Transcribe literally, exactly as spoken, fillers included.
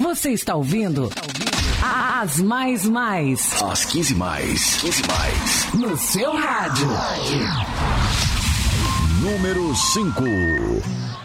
Você está ouvindo As Mais Mais. Às quinze mais. quinze mais. No seu rádio. Número cinco.